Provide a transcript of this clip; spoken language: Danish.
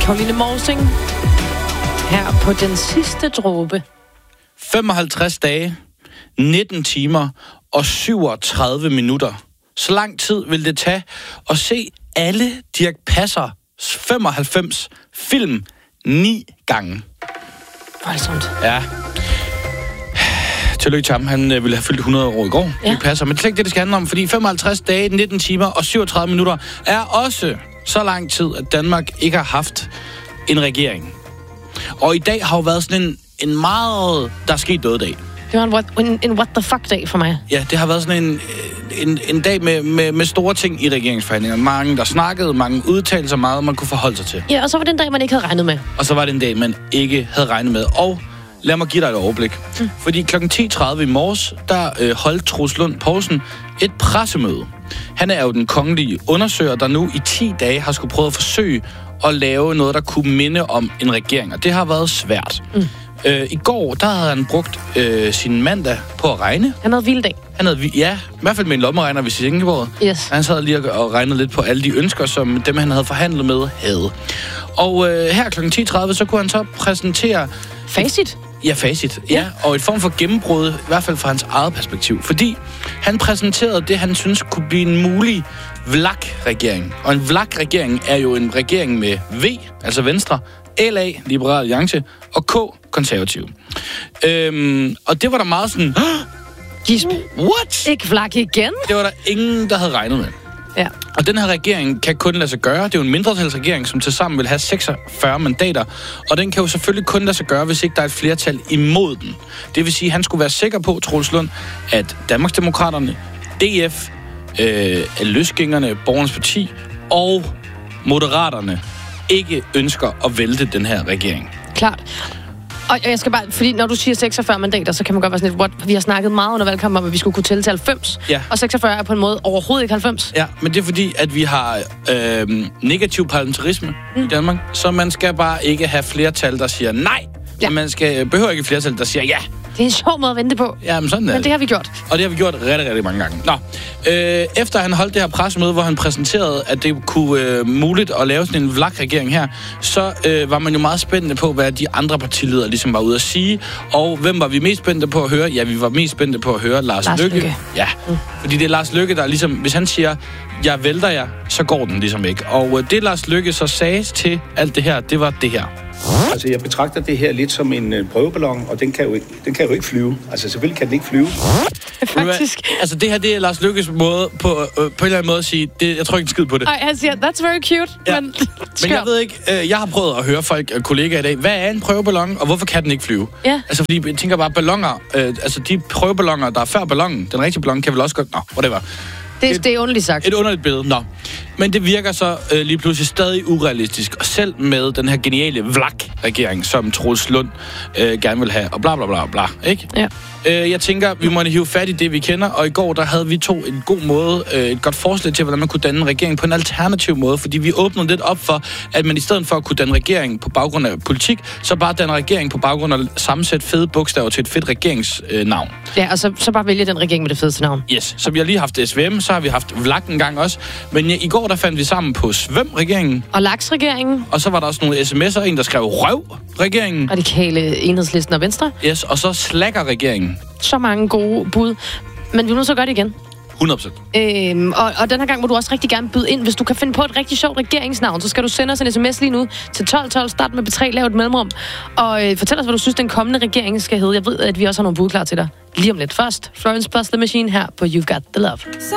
Caroline Morsing her på Den Sidste Dråbe. 55 dage, 19 timer og 37 minutter. Så lang tid vil det tage at se alle Dirch Passers 95 film 9 gange. Voldsomt. Ja. Tillykke til ham. Han ville have fyldt 100 år i går. Ja. Det passer. Men det er ikke det, det skal handle om, fordi 55 dage, 19 timer og 37 minutter er også så lang tid, at Danmark ikke har haft en regering. Og i dag har jo været sådan en meget... Der er sket noget dag. Det var en what the fuck dag for mig. Ja, det har været sådan en dag med store ting i regeringsforhandlingerne. Mange, der snakkede, mange udtalelser, meget man kunne forholde sig til. Ja, og så var det en dag, man ikke havde regnet med. Og så var det en dag, man ikke havde regnet med. Og lad mig give dig et overblik. Fordi kl. 10.30 i morges, der holdt Troels Lund Poulsen et pressemøde. Han er jo den kongelige undersøger, der nu i 10 dage har skulle prøve at forsøge at lave noget, der kunne minde om en regering. Og det har været svært. I går, der havde han brugt sin mandag på at regne. Han havde vild dag. I hvert fald med en lommeregner, hvis I tænker på det. Yes. Han sad lige og regnede lidt på alle de ønsker, som dem, han havde forhandlet med, havde. Og her kl. 10.30, så kunne han så præsentere... Facit? Ja, facit. Ja, og et form for gennembrud, i hvert fald fra hans eget perspektiv. Fordi han præsenterede det, han synes kunne blive en mulig VLAK-regering. Og en VLAK-regering er jo en regering med V, altså Venstre, LA, Liberal Alliance, og K, Konservative. Og det var der meget sådan... Gisp. What? Ikke VLAK igen? Det var der ingen, der havde regnet med. Ja. Og den her regering kan kun lade sig gøre. Det er jo en mindretalsregering, som tilsammen vil have 46 mandater. Og den kan jo selvfølgelig kun lade sig gøre, hvis ikke der er et flertal imod den. Det vil sige, at han skulle være sikker på, Troels Lund, at Danmarksdemokraterne, DF, Løsgængerne, Borgernes Parti og Moderaterne ikke ønsker at vælte den her regering. Klart. Og jeg skal bare, fordi når du siger 46 mandater, så kan man godt være sådan lidt, vi har snakket meget under valgkampen om, at vi skulle kunne tælle til 90. Ja. Og 46 er på en måde overhovedet ikke 90. Ja, men det er fordi, at vi har negativ parlamentarisme i Danmark, så man skal bare ikke have flertal, der siger nej. Ja. Man behøver ikke et flertal, der siger ja. Det er en sjov måde at vente på. Ja, men sådan er Men det har vi gjort. Og det har vi gjort rigtig, rigtig mange gange. Nå, efter han holdt det her pressemøde, hvor han præsenterede, at det kunne muligt at lave sådan en VLAK-regering her, så var man jo meget spændende på, hvad de andre partiledere ligesom var ude at sige. Og hvem var vi mest spændte på at høre? Ja, vi var mest spændte på at høre Lars Løkke. Ja, fordi det er Lars Løkke, der ligesom, hvis han siger, jeg vælter jer, så går den ligesom ikke. Og det Lars Løkke så sagde til alt det her, det var det her. Altså, jeg betragter det her lidt som en prøveballon, og den kan jo ikke flyve. Altså, selvfølgelig kan den ikke flyve. Faktisk. Altså, det her, det er Lars Løkkes måde på en eller anden måde at sige, jeg tror ikke en skid på det. Nej, han siger, that's very cute, ja. Men jeg ved ikke, jeg har prøvet at høre kollegaer i dag, hvad er en prøveballon, og hvorfor kan den ikke flyve? Ja. Altså, fordi jeg tænker bare, balloner, altså de prøveballoner, der er før ballonen, den rigtige ballon kan vel også godt, whatever. Det er underligt sagt. Et underligt billede. Nå. Men det virker så lige pludselig stadig urealistisk. Og selv med den her geniale VLAK-regering, som Troels Lund gerne vil have, og bla bla bla bla, ikke? Ja. Jeg tænker, vi må hive fat i det, vi kender. Og i går, der havde vi en god måde, et godt forslag til, hvordan man kunne danne en regering på en alternativ måde. Fordi vi åbnede lidt op for, at man i stedet for at kunne danne regering på baggrund af politik, så bare danne regering på baggrund af sammensætte fede bogstaver til et fedt regeringsnavn. Ja, og så bare vælge den regering med det fedeste navn. Yes, så vi har lige haft SVM, så har vi haft VLAK en gang også. Men i går, der fandt vi sammen på Svøm-regeringen. Og Laks-regeringen. Og så var der også nogle sms'er, en der skrev Røv-regeringen. Radikale, Enhedslisten og Venstre. Yes, og så Slacker-regeringen. Så mange gode bud. Men vi vil nu så gøre det igen. 100%. Og den her gang må du også rigtig gerne byde ind. Hvis du kan finde på et rigtig sjovt regeringsnavn, så skal du sende os en sms lige nu til 1212. Start med B3, lav et mellemrum. Og fortæl os, hvad du synes, den kommende regering skal hedde. Jeg ved, at vi også har nogle bud klar til dig lige om lidt. Først, Florence Plus The Machine her på You've Got The Love.